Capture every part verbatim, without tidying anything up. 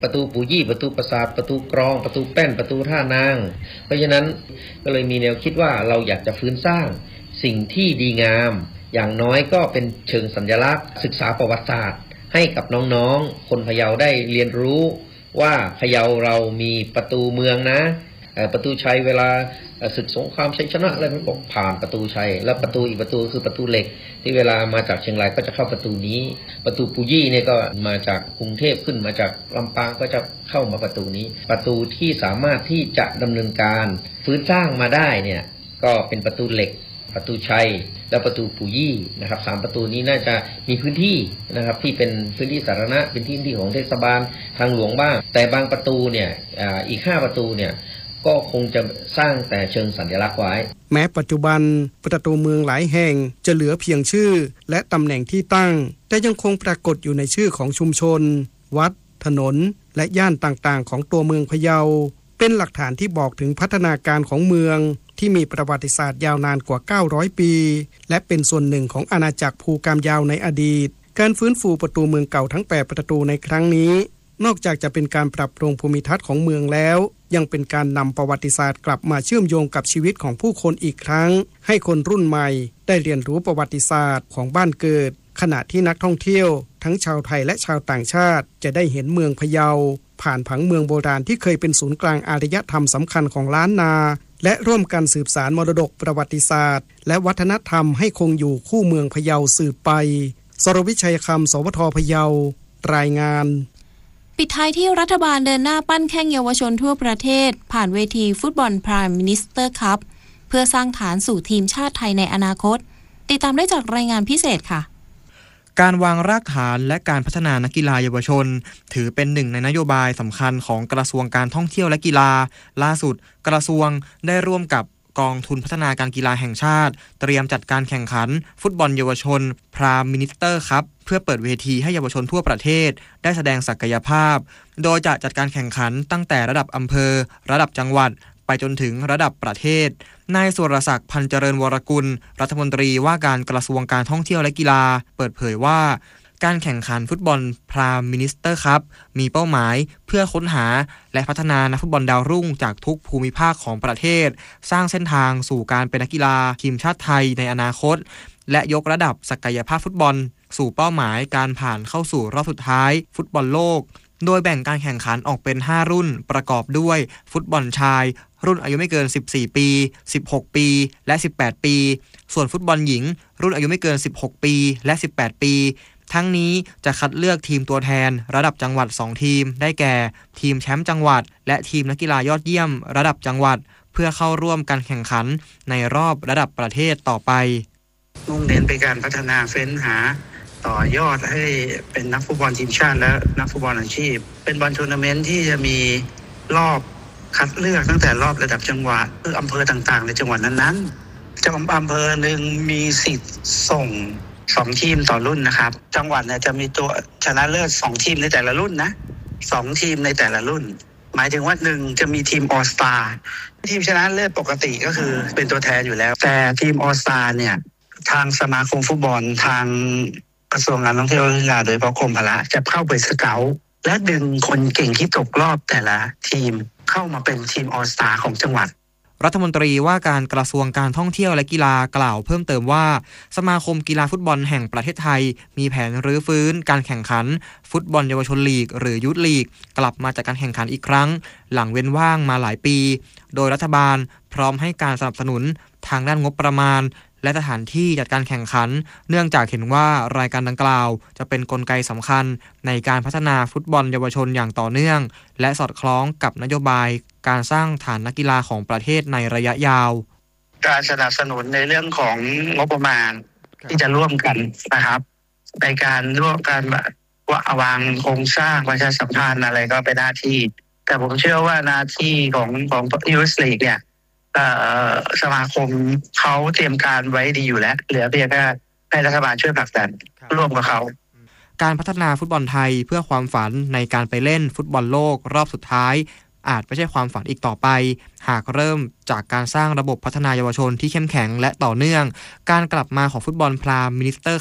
ประตูปู่ยี่ประตูปราสาทประตูกรองประตูแป้นประตูท่านางเพราะฉะนั้นก็เลยมีแนวคิดว่าเราอยากจะฟื้นสร้างสิ่งที่ดีงามอย่างน้อยก็เป็นเชิงสัญลักษณ์ศึกษาประวัติศาสตร์ให้กับน้องๆคนพะเยาได้เรียนรู้ว่าพะเยาเรามีประตูเมืองนะประตูชัยเวลาศึกสงครามชัยชนะอะไรมันบอกผ่านประตูชัยแล้วประตูอีกประตูคือประตูเหล็กที่เวลามาจากเชียงรายก็จะเข้าประตูนี้ประตูปูยี่เนี่ยก็มาจากกรุงเทพขึ้นมาจากลำปางก็จะเข้ามาประตูนี้ประตูที่สามารถที่จะดำเนินการฟื้นสร้างมาได้เนี่ยก็เป็นประตูเหล็กประตูชัยและประตูปูยี่นะครับสามประตูนี้น่าจะมีพื้นที่นะครับที่เป็นพื้นที่สาธารณะเป็นที่ที่ของเทศบาลทางหลวงบ้างแต่บางประตูเนี่ยอ่าอีกห้าประตูเนี่ยก็คงจะสร้างแต่เชิงสัญลักษณ์ไว้แม้ปัจจุบันประตูเมืองหลายแห่งจะเหลือเพียงชื่อและตำแหน่งที่ตั้งแต่ยังคงปรากฏอยู่ในชื่อของชุมชนวัดถนนและย่านต่างๆของตัวเมืองพะเยาเป็นหลักฐานที่บอกถึงพัฒนาการของเมืองที่มีประวัติศาสตร์ยาวนานกว่าเก้าร้อยปีและเป็นส่วนหนึ่งของอาณาจักรภูกามยาวในอดีตการฟื้นฟูประตูเมืองเก่าทั้งแปดประตูในครั้งนี้นอกจากจะเป็นการปรับปรุงภูมิทัศน์ของเมืองแล้วยังเป็นการนำประวัติศาสตร์กลับมาเชื่อมโยงกับชีวิตของผู้คนอีกครั้งให้คนรุ่นใหม่ได้เรียนรู้ประวัติศาสตร์ของบ้านเกิดขณะที่นักท่องเที่ยวทั้งชาวไทยและชาวต่างชาติจะได้เห็นเมืองพะเยาผ่านผังเมืองโบราณที่เคยเป็นศูนย์กลางอารยธรรมสำคัญของล้านนาและร่วมกันสืบสานมรดกประวัติศาสตร์และวัฒนธรรมให้คงอยู่คู่เมืองพะเยาสืบไปสรวิชัยคำสวทพะเยารายงานปิดท้ายที่รัฐบาลเดินหน้าปั้นแข้งเยาวชนทั่วประเทศผ่านเวทีฟุตบอล Prime Minister Cup เพื่อสร้างฐานสู่ทีมชาติไทยในอนาคตติดตามได้จากรายงานพิเศษค่ะการวางรากฐานและการพัฒนานักกีฬาเยาวชนถือเป็นหนึ่งในนโยบายสำคัญของกระทรวงการท่องเที่ยวและกีฬาล่าสุดกระทรวงได้ร่วมกับกองทุนพัฒนาการกีฬาแห่งชาติเตรียมจัดการแข่งขันฟุตบอลเยาวชน Prime Minister Cup เพื่อเปิดเวทีให้เยาวชนทั่วประเทศได้แสดงศักยภาพโดยจะจัดการแข่งขันตั้งแต่ระดับอำเภอระดับจังหวัดไปจนถึงระดับประเทศนายสุรศักดิ์พันเจริญวรกุลรัฐมนตรีว่าการกระทรวงการท่องเที่ยวและกีฬาเปิดเผยว่าการแข่งขันฟุตบอล Prime Minister Cup มีเป้าหมายเพื่อค้นหาและพัฒนานักฟุตบอลดาวรุ่งจากทุกภูมิภาคของประเทศสร้างเส้นทางสู่การเป็นนักกีฬาทีมชาติไทยในอนาคตและยกระดับศักยภาพฟุตบอลสู่เป้าหมายการผ่านเข้าสู่รอบสุดท้ายฟุตบอลโลกโดยแบ่งการแข่งขันออกเป็นห้ารุ่นประกอบด้วยฟุตบอลชายรุ่นอายุไม่เกินสิบสี่ปีสิบหกปีและสิบแปดปีส่วนฟุตบอลหญิงรุ่นอายุไม่เกินสิบหกปีและสิบแปดปีทั้งนี้จะคัดเลือกทีมตัวแทนระดับจังหวัดสองทีมได้แก่ทีมแชมป์จังหวัดและทีมนักกีฬายอดเยี่ยมระดับจังหวัดเพื่อเข้าร่วมการแข่งขันในรอบระดับประเทศต่อไปมุ่งเน้นไปการพัฒนาเฟ้นหาต่อยอดให้เป็นนักฟุตบอลทีมชาติและนักฟุตบอลอาชีพเป็นบอลทัวร์นาเมนต์ที่จะมีรอบคัดเลือกตั้งแต่รอบระดับจังหวัดหรืออำเภอต่างๆในจังหวัดนั้นๆจังหวัดอำเภอหนึ่งมีสิทธิ์ส่งสองทีมต่อรุ่นนะครับจังหวัดเนี่ยจะมีตัวชนะเลิศสองทีมในแต่ละรุ่นนะสองทีมในแต่ละรุ่นหมายถึงว่าหนึ่งจะมีทีมออลสตาร์ทีมชนะเลิศปกติก็คือเป็นตัวแทนอยู่แล้วแต่ทีมออลสตาร์เนี่ยทางสมาคมฟุตบอลทางกระทรวงการท่องเที่ยวและกีฬาโดยเฉพาะกรมพละจะเข้าไปสเกาต์และดึงคนเก่งที่ตกรอบแต่ละทีมเข้ามาเป็นทีมออลสตาร์ของจังหวัดรัฐมนตรีว่าการกระทรวงการท่องเที่ยวและกีฬากล่าวเพิ่มเติมว่าสมาคมกีฬาฟุตบอลแห่งประเทศไทยมีแผนรื้อฟื้นการแข่งขันฟุตบอลเยาวชนลีกหรือยูทลีกกลับมาจัดการแข่งขันอีกครั้งหลังเว้นว่างมาหลายปีโดยรัฐบาลพร้อมให้การสนับสนุนทางด้านงบประมาณและสถานที่จัดการแข่งขันเนื่องจากเห็นว่ารายการดังกล่าวจะเป็นกลไกสำคัญในการพัฒนาฟุตบอลเยาวชนอย่างต่อเนื่องและสอดคล้องกับนโยบายการสร้างฐานนักกีฬาของประเทศในระยะยาวการสนับสนุนในเรื่องของงบประมาณที่จะร่วมกันนะครับในการร่วมกันวางโครงสร้างประชาสัมพันธ์อะไรก็เป็นหน้าที่แต่ผมเชื่อว่าหน้าที่ของของยูสลีกเนี่ยสมาคมเขาเตรียมการไว้ดีอยู่แล้วเหลือเพียงแค่ให้รัฐบาลช่วยผลักดันร่วมกับเขาการพัฒนาฟุตบอลไทยเพื่อความฝันในการไปเล่นฟุตบอลโลกรอบสุดท้ายอาจไม่ใช่ความฝันอีกต่อไปหากเริ่มจากการสร้างระบบพัฒนาเยาวชนที่เข้มแข็งและต่อเนื่องการกลับมาของฟุตบอล Prime Minister Cup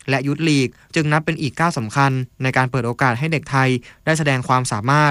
และยุทธลีกจึงนับเป็นอีกก้าวสำคัญในการเปิดโอกาสให้เด็กไทยได้แสดงความสามารถ